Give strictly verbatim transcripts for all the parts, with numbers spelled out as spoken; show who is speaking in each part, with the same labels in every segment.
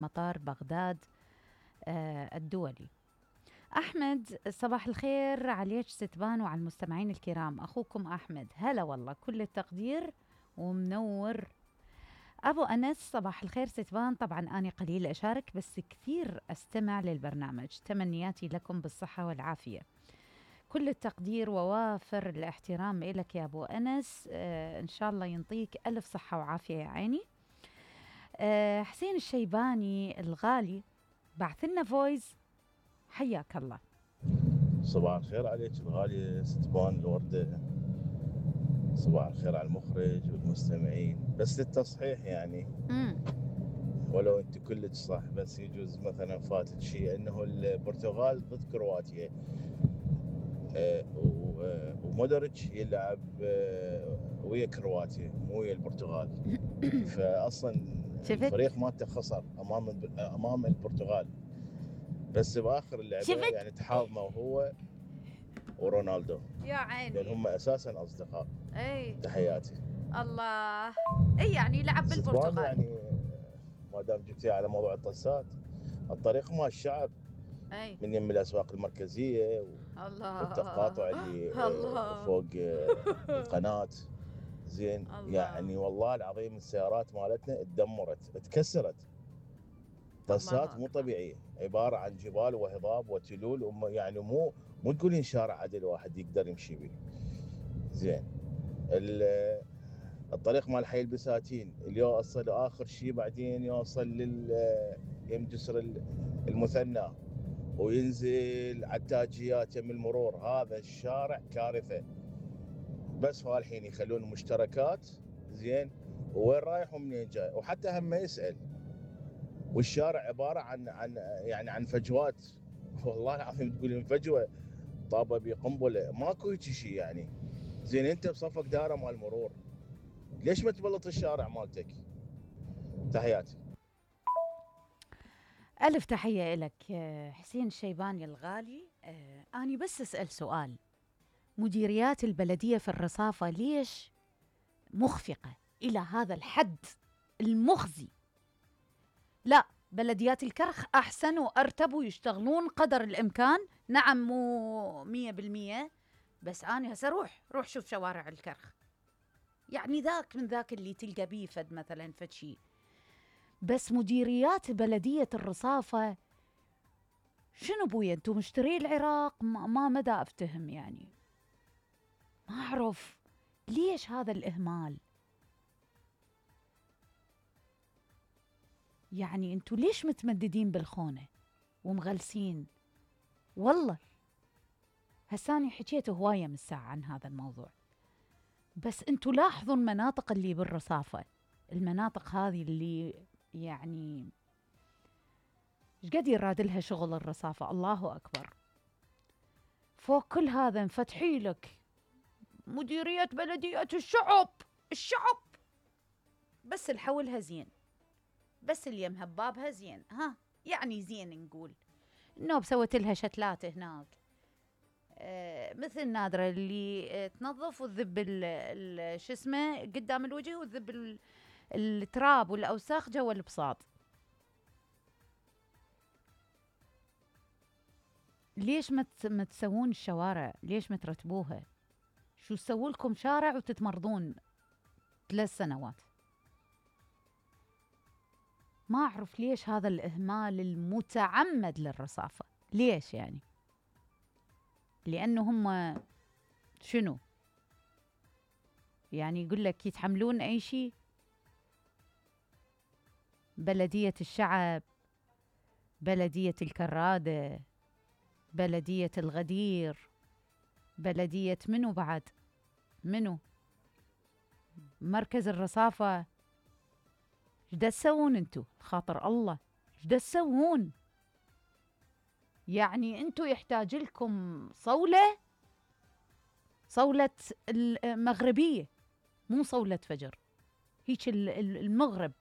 Speaker 1: مطار بغداد آه، الدولي. أحمد، صباح الخير عليك ستبان وعلى المستمعين الكرام. أخوكم أحمد، هلا والله، كل التقدير ومنور. أبو أنس، صباح الخير ستبان. طبعا أنا قليل أشارك بس كثير أستمع للبرنامج، تمنياتي لكم بالصحة والعافية. كل التقدير ووافر الاحترام إلك يا أبو أنس. آه إن شاء الله ينطيك ألف صحة وعافية يا عيني. آه حسين الشيباني الغالي بعث لنا فويس، حياك الله.
Speaker 2: صباح الخير عليك الغالية ستبان الوردة. صباح الخير على المخرج والمستمعين. بس للتصحيح يعني،
Speaker 1: امم
Speaker 2: ولو انت كلك صح، بس يجوز مثلا فاتت شيء انه البرتغال ضد كرواتيا. آه، و- آه، ومودريتش يلعب آه، ويا كرواتيا مو ويا البرتغال. فاصلا
Speaker 1: شفت
Speaker 2: الفريق مالته خسر امام الب- امام البرتغال، بس باخر اللعبه
Speaker 1: شفت
Speaker 2: يعني تحاضنوا هو ورونالدو،
Speaker 1: يا
Speaker 2: لان
Speaker 1: عيني.
Speaker 2: هم اساسا اصدقاء.
Speaker 1: اي
Speaker 2: تحياتي.
Speaker 1: الله. اي يعني لعب
Speaker 2: ستبان
Speaker 1: بالبرتغال.
Speaker 2: يعني، ما دام جبتي على موضوع الطسات، الطريق مال الشعب
Speaker 1: اي
Speaker 2: من يم الاسواق المركزيه والتقاطع
Speaker 1: الله
Speaker 2: اللي آه،
Speaker 1: الله
Speaker 2: فوق آه، القناه. زين
Speaker 1: الله
Speaker 2: يعني والله العظيم السيارات مالتنا اتدمرت اتكسرت. طسات
Speaker 1: الله
Speaker 2: مو
Speaker 1: اكبر.
Speaker 2: طبيعيه، عباره عن جبال وهضاب وتلول، وم- يعني مو مو تقولين شارع عدل واحد يقدر يمشي به. زين ال- الطريق مال حي البساتين اللي يوصل اخر شيء، بعدين يوصل لل يم جسر المثنى وينزل على التاجيات يم المرور. هذا الشارع كارثه، بس فالحين يخلون مشتركات. زين وين رايح ومنين جاي، وحتى هم ما يسال. والشارع عباره عن عن يعني عن فجوات. والله العظيم تقول فجوه طابه بقنبله، ماكو هيك شيء يعني. زين انت بصفك دائره مال مرور، ليش ما تبلط الشارع مالتك؟ تحياتي.
Speaker 1: ألف تحية لك حسين الشيباني الغالي. آه أنا بس أسأل سؤال، مديريات البلدية في الرصافة ليش مخفقة إلى هذا الحد المخزي؟ لا، بلديات الكرخ أحسن وأرتب ويشتغلون قدر الإمكان. نعم مو مية بالمية، بس أنا هسه روح روح شوف شوارع الكرخ، يعني ذاك من ذاك اللي تلقى بيه فد مثلا فد شي. بس مديريات بلدية الرصافة شنو بويا انتو مشتري العراق؟ ما, ما مدى افتهم يعني، ما اعرف ليش هذا الإهمال. يعني انتو ليش متمددين بالخونة ومغلسين؟ والله هساني حكيت هواية من ساعة عن هذا الموضوع، بس انتو لاحظوا المناطق اللي بالرصافة، المناطق هذه اللي يعني قد يراد لها شغل الرصافة. الله أكبر. فوق كل هذا مفتحي لك مديرية بلدية الشعب. الشعب بس الحولها زين، بس اللي مهبابها زين، ها يعني زين نقول النوب سوت لها شتلات هناك. آه مثل نادرة اللي آه تنظف وتذب شو اسمه قدام الوجه، وتذب التراب والأوساخ جوا البساط. ليش ما ما تسوون الشوارع؟ ليش ما ترتبوها؟ شو سووا لكم شارع وتتمرضون ثلاث سنوات؟ ما أعرف ليش هذا الإهمال المتعمد للرصافة. ليش يعني؟ لأنه هم شنو يعني؟ يقول لك يتحملون أي شيء. بلدية الشعب، بلدية الكرادة، بلدية الغدير، بلدية منو بعد؟ منو؟ مركز الرصافة. ايش دا تسوون انتو خاطر الله؟ ايش دا تسوون؟ يعني انتو يحتاج لكم صولة، صولة المغربية مو صولة فجر، هيك المغرب.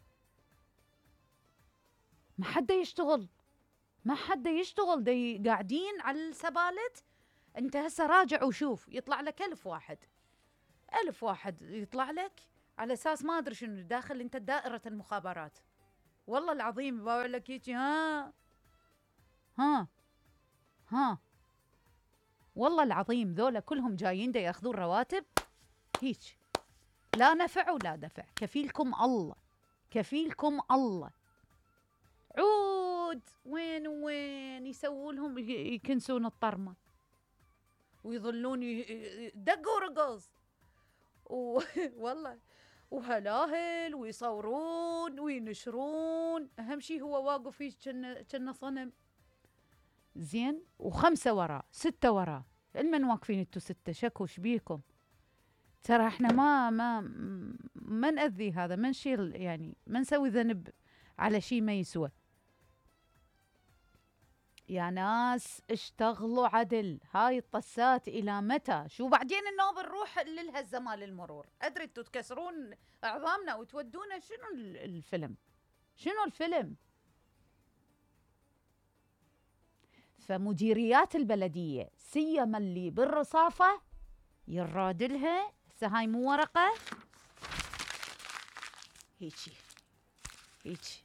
Speaker 1: ما حدا يشتغل، ما حدا يشتغل، دي قاعدين على السبالت. انت هسه راجع وشوف يطلع لك ألف واحد، ألف واحد يطلع لك على أساس ما أدري شنو داخل انت دائرة المخابرات. والله العظيم بقول لك هيك ها ها ها والله العظيم ذولا كلهم جايين دا ياخذون رواتب هيك، لا نفع ولا دفع، كفيلكم الله كفيلكم الله. عود وين وين يسووا لهم يكنسون الطرمه ويظلون يدقوا رقص و... والله وهلاهل ويصورون وينشرون، اهم شيء هو واقف هيك كأنه كأنه صنم. زين وخمسه وراه سته وراه، المن واقفين انتو سته شكو شبيكم؟ ترى احنا ما ما ما نأذي هذا، ما نشيل يعني ما نسوي ذنب على شيء ما يسوى. يا ناس اشتغلوا عدل، هاي الطسات الى متى؟ شو بعدين نناظر نروح للهزه مال المرور؟ ادري انتوا تكسرون اعظامنا وتودونا شنو الفيلم؟ شنو الفيلم؟ فمديريات البلديه سيما اللي بالرصافه يرادلها، هسه هاي مو ورقه هيجي هيجي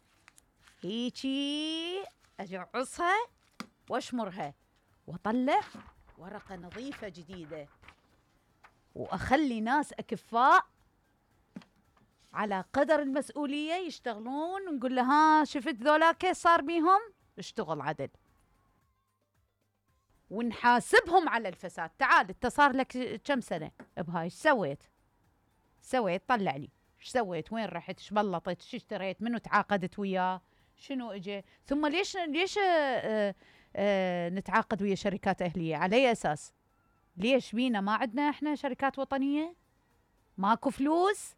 Speaker 1: هيجي اجعصها واشمرها واطلع ورقه نظيفه جديده، واخلي ناس اكفاء على قدر المسؤوليه يشتغلون، ونقول له ها شفت ذولاك صار بيهم اشتغل عدل، ونحاسبهم على الفساد. تعال انت صار لك كم سنه بهاي، ايش سويت؟ سويت طلع لي ايش سويت؟ وين رحت؟ ايش بلطت؟ ايش اشتريت؟ منو تعاقدت وياه؟ شنو اجى؟ ثم ليش ليش آه آه نتعاقد ويا شركات اهليه؟ على اي اساس؟ ليش بينا ما عندنا احنا شركات وطنيه؟ ماكو فلوس؟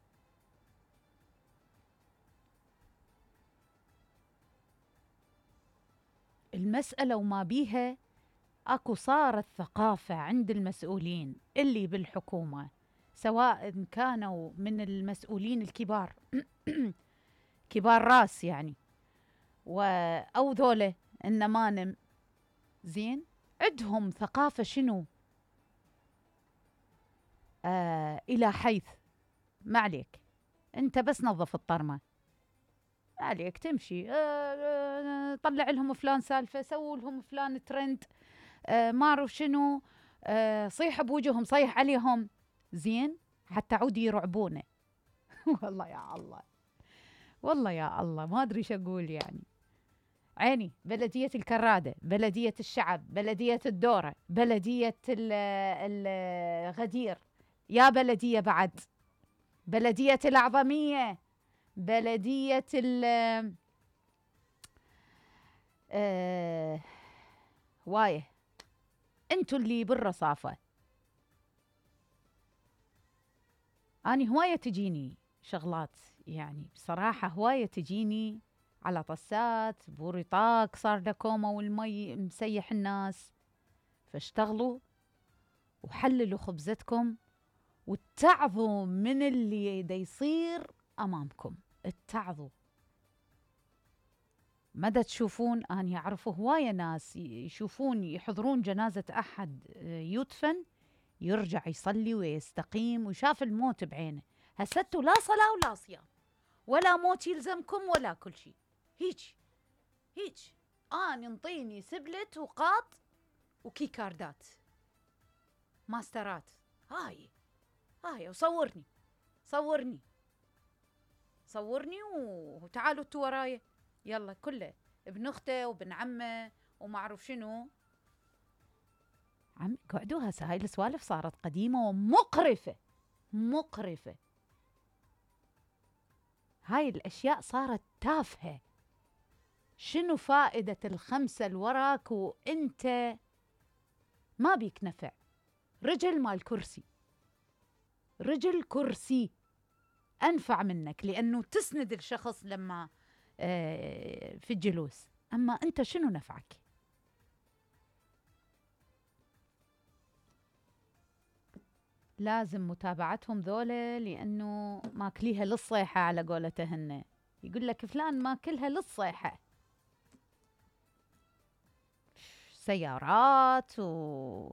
Speaker 1: المساله وما بيها اكو صارت ثقافه عند المسؤولين اللي بالحكومه، سواء كانوا من المسؤولين الكبار كبار راس يعني و او ذولا النمانم، زين عندهم ثقافه شنو؟ آه الى حيث ما عليك انت بس نظف الطرمه، ما عليك تمشي، آه آه طلع لهم فلان سالفه، سووا لهم فلان ترند، آه ما اعرف شنو، آه صيح بوجههم صيح عليهم، زين حتى عود يرعبونه والله يا الله والله يا الله ما ادري ايش اقول يعني. عيني بلديه الكراده، بلديه الشعب، بلديه الدوره، بلديه الغدير، يا بلديه بعد، بلديه الاعظميه، بلديه ال آه وايه انتوا اللي بالرصافه. اني هوايه تجيني شغلات يعني بصراحه، هوايه تجيني على طسات بوريطاق صار لكومه والمي مسيح الناس، فاشتغلوا وحللوا خبزتكم واتعظوا من اللي دا يصير امامكم، اتعظوا. مدى تشوفون اني اعرف هوايه ناس يشوفون يحضرون جنازه احد يدفن يرجع يصلي ويستقيم وشاف الموت بعينه، هسدتوا لا صلاه ولا صيام ولا موت يلزمكم ولا كل شيء، هيج هيج آن انطيني سبلت وقاط وكيكاردات ماسترات، هاي هاي وصورني صورني صورني وتعالوا انتوا ورايا يلا كله ابن اخته وابن عمه وما اعرف شنو. عم قعدوا هسه هاي السوالف صارت قديمه ومقرفه مقرفه، هاي الاشياء صارت تافهه. شنو فائده الخمسه الوراك وانت ما بيك نفع؟ رجل مال كرسي، رجل كرسي أنفع منك لأنه تسند الشخص لما آه في الجلوس، أما أنت شنو نفعك؟ لازم متابعتهم ذولا لأنه ماكليها للصيحة على قولتهن، يقول لك فلان ماكلها للصيحة، سيارات و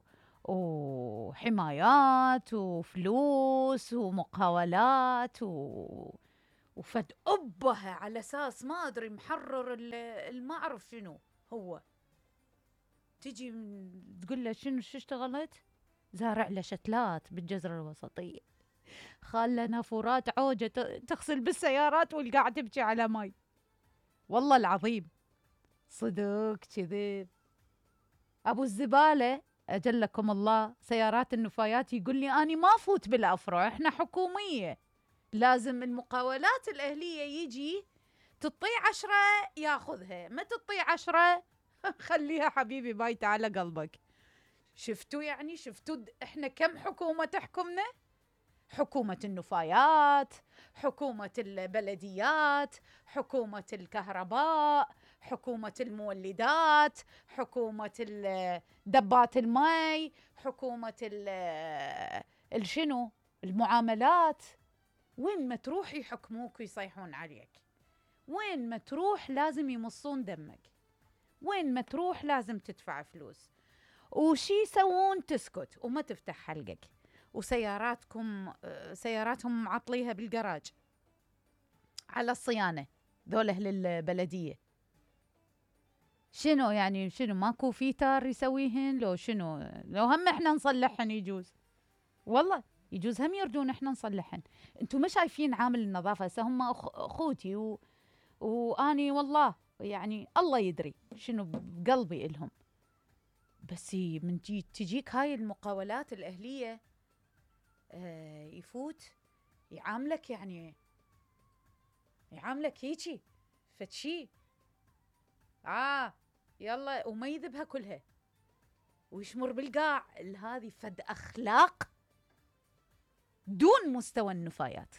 Speaker 1: وحمايات وفلوس ومقاولات و... وفد أبها على أساس ما أدري محرر ما أعرف شنو هو. تجي تقول له شنو شو اشتغلت؟ زارع له شتلات بالجزر الوسطية، خاله نافورات عوجة تغسل بالسيارات والقاعد تبكي على ماي. والله العظيم صدق كذب. أبو الزبالة أجلكم الله سيارات النفايات يقول لي أنا ما أفوت بالأفرع، إحنا حكومية، لازم المقاولات الأهلية يجي تطيع عشرة ياخذها، ما تطيع عشرة خليها حبيبي بايتة على قلبك. شفتوا يعني شفتوا إحنا كم حكومة تحكمنا؟ حكومة النفايات، حكومة البلديات، حكومة الكهرباء، حكومة المولدات، حكومة دبات الماء، حكومة الشنو المعاملات. وين ما تروح يحكموك ويصيحون عليك، وين ما تروح لازم يمصون دمك، وين ما تروح لازم تدفع فلوس، وشي يسوون تسكت وما تفتح حلقك. وسياراتكم سياراتهم معطليها بالجراج على الصيانة، ذوله للبلدية. شنو يعني شنو ماكو فيتر يسويهن لو شنو؟ لو هم احنا نصلحهن يجوز، والله يجوز هم يردون احنا نصلحهن. انتم ما شايفين عامل النظافة؟ هسه هم اخوتي و... واني والله يعني الله يدري شنو بقلبي إلهم، بس من جي تجيك هاي المقاولات الأهلية آه يفوت يعاملك يعني يعاملك هيجي فتشي آه يلا وما يذبها كلها ويشمر بالقاع. هذه فد أخلاق دون مستوى النفايات،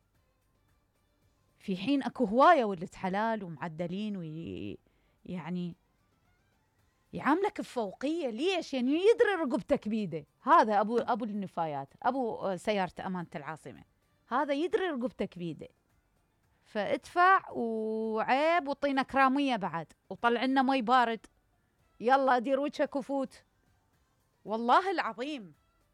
Speaker 1: في حين أكو هواية ولد حلال ومعدلين وي يعني يعاملك بفوقية. ليش؟ يعني يدري رقبتك بيده. هذا أبو أبو النفايات، أبو سيارة أمانة العاصمة، هذا يدري رقبتك بيده، فادفع وعيب وطينا كرامية بعد وطلع لنا مي بارد، يلا دير وجهك وفوت. والله العظيم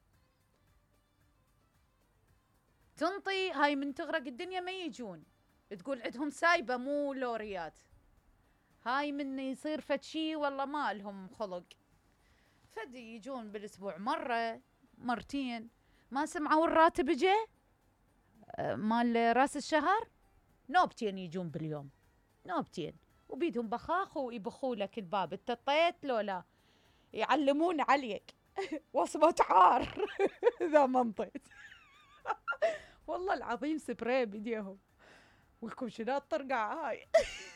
Speaker 1: تنطي هاي من تغرق الدنيا ما يجون، تقول عندهم سايبة مو لوريات. هاي من يصير فتشي والله ما لهم خلق، فد يجون بالاسبوع مرة مرتين. ما سمعوا الراتب جه مال راس الشهر؟ نوبتين يجون باليوم، نوبتين، وبيدهم بخاخ ويبخوا لك الباب. انت طيت لو لا يعلمون عليك وصمة عار اذا ما انطيت. والله العظيم سبراي بيديهم والكوشنات ترقع هاي.